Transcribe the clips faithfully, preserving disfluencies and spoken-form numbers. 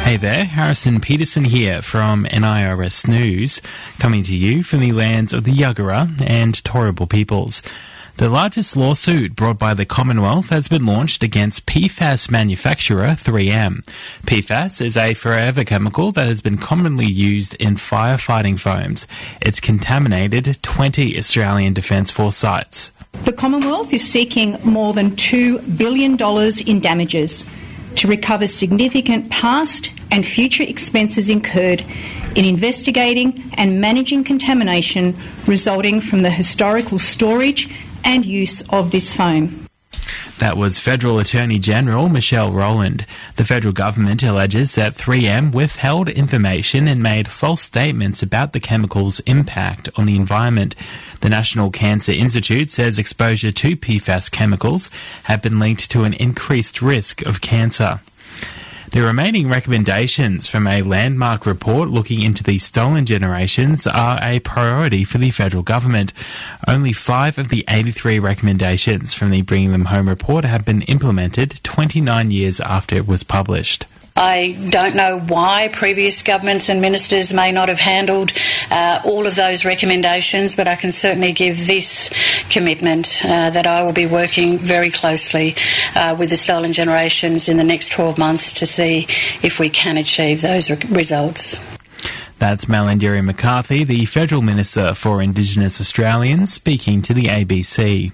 Hey there, Harrison Peterson here from N I R S News, coming to you from the lands of the Yagara and Turrbal peoples. The largest lawsuit brought by the Commonwealth has been launched against P FAS manufacturer three M. P FAS is a forever chemical that has been commonly used in firefighting foams. It's contaminated twenty Australian Defence Force sites. The Commonwealth is seeking more than two billion dollars in damages to recover significant past and future expenses incurred in investigating and managing contamination resulting from the historical storage and use of this foam. That was Federal Attorney General Michelle Rowland. The federal government alleges that three M withheld information and made false statements about the chemical's impact on the environment. The National Cancer Institute says exposure to P FAS chemicals have been linked to an increased risk of cancer. The remaining recommendations from a landmark report looking into the stolen generations are a priority for the federal government. Only five of the eighty-three recommendations from the Bringing Them Home report have been implemented twenty-nine years after it was published. I don't know why previous governments and ministers may not have handled uh, all of those recommendations, but I can certainly give this commitment uh, that I will be working very closely uh, with the stolen generations in the next twelve months to see if we can achieve those re- results. That's Malarndirri McCarthy, the Federal Minister for Indigenous Australians, speaking to the A B C.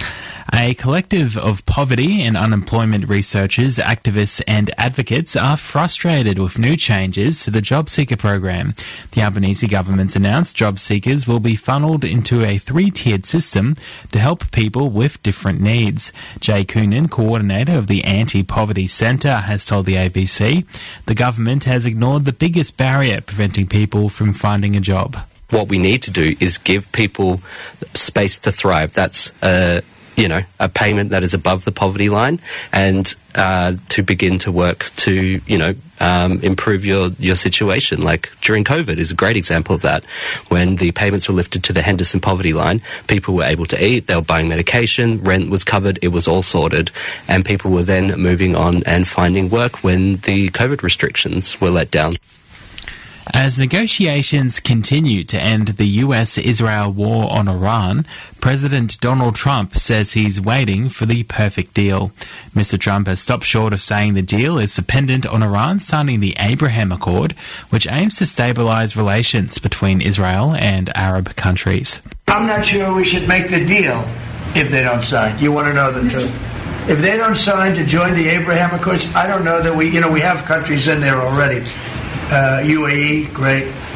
A collective of poverty and unemployment researchers, activists and advocates are frustrated with new changes to the Job Seeker program. The Albanese government's announced job seekers will be funneled into a three-tiered system to help people with different needs. Jay Coonan, coordinator of the Anti-Poverty Centre, has told the A B C the government has ignored the biggest barrier preventing people from finding a job. What we need to do is give people space to thrive. That's uh you know, a payment that is above the poverty line, and uh, to begin to work to, you know, um, improve your, your situation. Like during COVID is a great example of that. When the payments were lifted to the Henderson poverty line, people were able to eat, they were buying medication, rent was covered, it was all sorted, and people were then moving on and finding work when the COVID restrictions were let down. As negotiations continue to end the U S Israel war on Iran, President Donald Trump says he's waiting for the perfect deal. Mister Trump has stopped short of saying the deal is dependent on Iran signing the Abraham Accord, which aims to stabilize relations between Israel and Arab countries. I'm not sure we should make the deal if they don't sign. You want to know the truth? If they don't sign to join the Abraham Accords, I don't know that we, you know, we have countries in there already. Uh, U A E, great.